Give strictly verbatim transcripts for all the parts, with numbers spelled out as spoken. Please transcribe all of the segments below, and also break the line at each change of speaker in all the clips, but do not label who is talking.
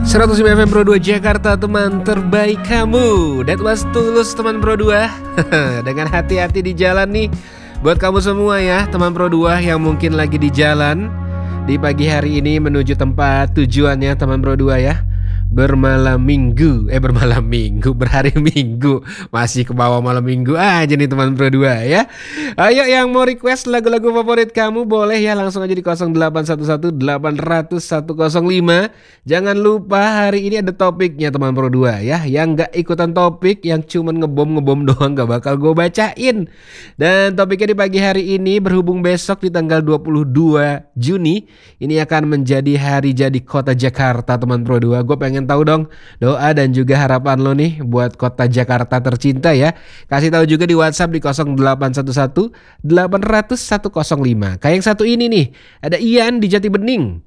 seratus lima F M Pro dua Jakarta, teman terbaik kamu. That was Tulus, teman Pro dua. Dengan hati-hati di jalan nih. Buat kamu semua ya, teman Pro dua yang mungkin lagi di jalan di pagi hari ini menuju tempat tujuannya, teman Pro dua ya. Bermalam minggu, eh bermalam minggu, berhari minggu. Masih ke bawah malam minggu aja nih teman Pro dua ya. Ayo yang mau request lagu-lagu favorit kamu boleh ya, langsung aja di nol delapan satu satu delapan nol nol satu nol lima. Jangan lupa hari ini ada topiknya teman Pro dua ya. Yang gak ikutan topik, yang cuman ngebom-ngebom doang gak bakal gue bacain. Dan topiknya di pagi hari ini berhubung besok di tanggal dua puluh dua Juni ini akan menjadi hari jadi kota Jakarta teman Pro dua. Gue pengen tahu dong doa dan juga harapan lo nih buat kota Jakarta tercinta ya. Kasih tahu juga di WhatsApp di nol delapan satu satu delapan nol nol satu nol lima. Kayak yang satu ini nih, ada Ian di Jati Bening.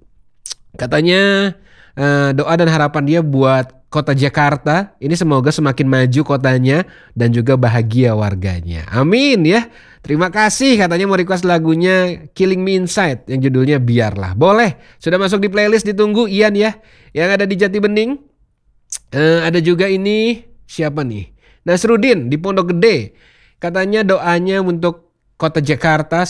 Katanya uh, doa dan harapan dia buat kota Jakarta ini semoga semakin maju kotanya dan juga bahagia warganya. Amin ya. Terima kasih, katanya mau request lagunya Killing Me Inside yang judulnya Biarlah. Boleh, sudah masuk di playlist, ditunggu Ian ya. Yang ada di Jati Bening. uh, Ada juga ini, siapa nih? Nasrudin di Pondok Gede. Katanya doanya untuk kota Jakarta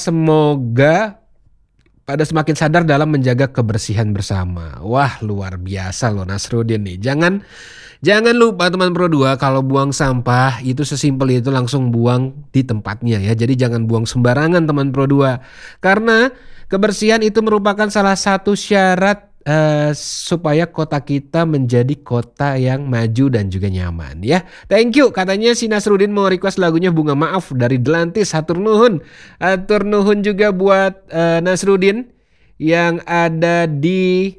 semoga pada semakin sadar dalam menjaga kebersihan bersama. Wah, luar biasa loh Nasrudin nih. Jangan Jangan lupa teman Pro dua, kalau buang sampah itu sesimpel itu langsung buang di tempatnya ya. Jadi jangan buang sembarangan teman Pro dua. Karena kebersihan itu merupakan salah satu syarat uh, supaya kota kita menjadi kota yang maju dan juga nyaman ya. Thank you, katanya si Nasrudin mau request lagunya Bunga Maaf dari Delantis. Hatur nuhun. Hatur nuhun juga buat uh, Nasrudin yang ada di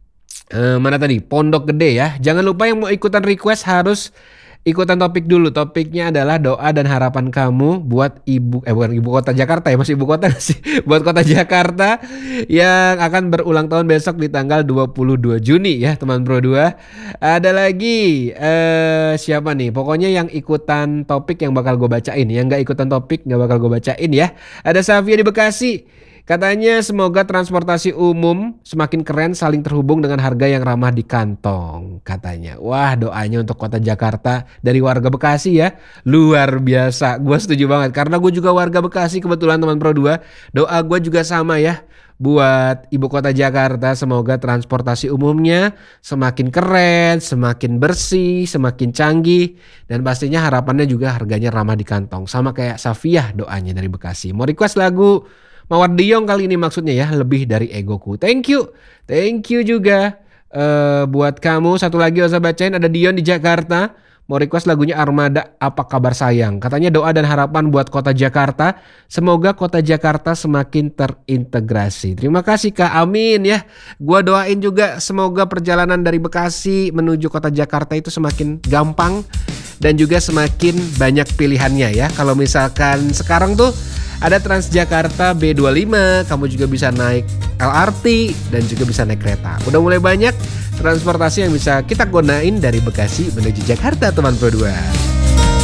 Uh, mana tadi? Pondok Gede ya. Jangan lupa yang mau ikutan request harus ikutan topik dulu. Topiknya adalah doa dan harapan kamu buat ibu eh bukan ibu kota Jakarta ya, masih ibu kota sih. Buat kota Jakarta yang akan berulang tahun besok di tanggal dua puluh dua Juni ya, teman Pro dua. Ada lagi uh, siapa nih? Pokoknya yang ikutan topik yang bakal gue bacain. Yang gak ikutan topik gak bakal gue bacain ya. Ada Safia di Bekasi. Katanya semoga transportasi umum semakin keren, saling terhubung dengan harga yang ramah di kantong, katanya. Wah, doanya untuk kota Jakarta dari warga Bekasi ya. Luar biasa, gue setuju banget. Karena gue juga warga Bekasi kebetulan teman Pro dua. Doa gue juga sama ya. Buat ibu kota Jakarta, semoga transportasi umumnya semakin keren, semakin bersih, semakin canggih. Dan pastinya harapannya juga harganya ramah di kantong. Sama kayak Safia doanya dari Bekasi. Mau request lagu Mawar Diong kali ini maksudnya ya, lebih dari egoku. Thank you. Thank you juga uh, buat kamu. Satu lagi saya bacain, ada Dion di Jakarta. Mau request lagunya Armada, Apa Kabar Sayang. Katanya doa dan harapan buat kota Jakarta. Semoga kota Jakarta semakin terintegrasi. Terima kasih Kak, amin ya. Gua doain juga semoga perjalanan dari Bekasi menuju kota Jakarta itu semakin gampang. Dan juga semakin banyak pilihannya ya. Kalau misalkan sekarang tuh ada Transjakarta B dua puluh lima, kamu juga bisa naik L R T dan juga bisa naik kereta. Udah mulai banyak transportasi yang bisa kita gunain dari Bekasi menuju Jakarta teman Pro dua.